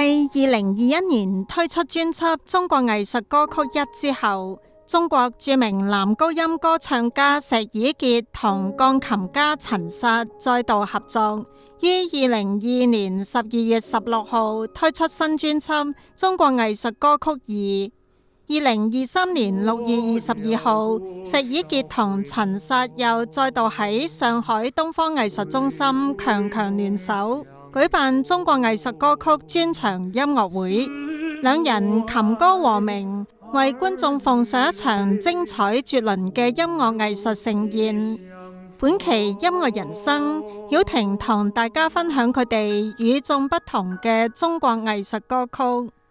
繼2021年推出專輯《中國藝術歌曲一》之後，中國著名男高音歌唱家石以潔同鋼琴家陳薩再度合作，於2022年12月16號推出新專輯《中國藝術歌曲二》。2023年6月22號，石以潔同陳薩又再度喺上海東方藝術中心強強聯手舉辦中國藝術歌曲專場音樂會，兩人琴歌和鳴，為觀眾奉上一場精彩絕倫嘅音樂藝術盛宴。本期音樂人生，曉婷同大家分享佢哋與眾不同嘅中國藝術歌曲。